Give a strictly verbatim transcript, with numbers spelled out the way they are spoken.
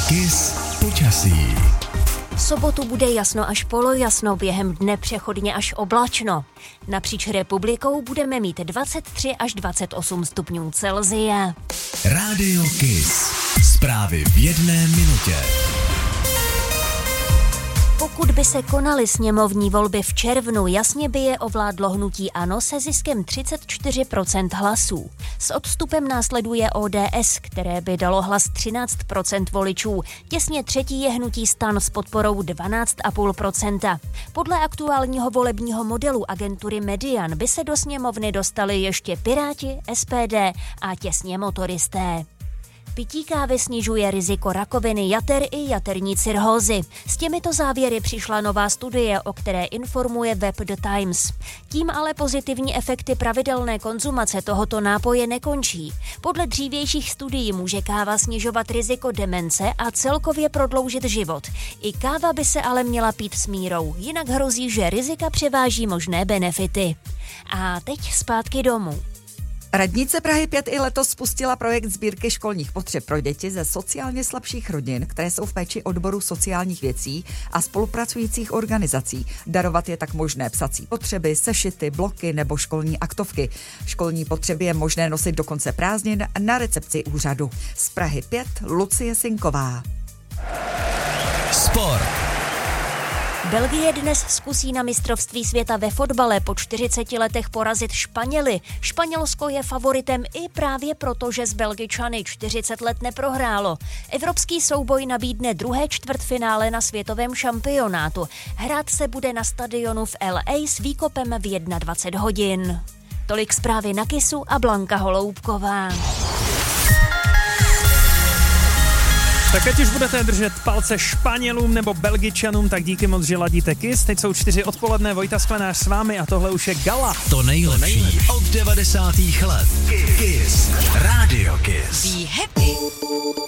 Kiss počasí. V sobotu bude jasno až polojasno, během dne přechodně až oblačno. Napříč republikou budeme mít dvacet tři až dvacet osm stupňů Celsia. Rádio Kiss. Zprávy v jedné minutě. Pokud by se konaly sněmovní volby v červnu, jasně by je ovládlo hnutí ANO se ziskem třicet čtyři procent hlasů. S odstupem následuje O D S, které by dalo hlas třináct procent voličů. Těsně třetí je hnutí STAN s podporou dvanáct celá pět procenta. Podle aktuálního volebního modelu agentury Median by se do sněmovny dostali ještě Piráti, S P D a těsně motoristé. Pití kávy snižuje riziko rakoviny jater i jaterní cirhózy. S těmito závěry přišla nová studie, o které informuje web The Times. Tím ale pozitivní efekty pravidelné konzumace tohoto nápoje nekončí. Podle dřívějších studií může káva snižovat riziko demence a celkově prodloužit život. I káva by se ale měla pít s mírou, jinak hrozí, že rizika převáží možné benefity. A teď zpátky domů. Radnice Prahy pět i letos spustila projekt sbírky školních potřeb pro děti ze sociálně slabších rodin, které jsou v péči odboru sociálních věcí a spolupracujících organizací. Darovat je tak možné psací potřeby, sešity, bloky nebo školní aktovky. Školní potřeby je možné nosit do konce prázdnin na recepci úřadu. Z Prahy pět Lucie Sinková. Sport. Belgie dnes zkusí na mistrovství světa ve fotbale po čtyřiceti letech porazit Španěly. Španělsko je favoritem i právě proto, že s Belgičany čtyřicet let neprohrálo. Evropský souboj nabídne druhé čtvrtfinále na světovém šampionátu. Hrát se bude na stadionu v L A s výkopem v dvacet jedna hodin. Tolik zprávy na Kissu a Blanka Holoubková. Tak ať už budete držet palce Španělům nebo Belgičanům, tak díky moc, že ladíte Kiss. Teď jsou čtyři odpoledne, Vojta Sklenář s vámi a tohle už je Gala. To nejlepší, to nejlepší. Od devadesátých let. Kiss. Rádio Kiss. Be happy.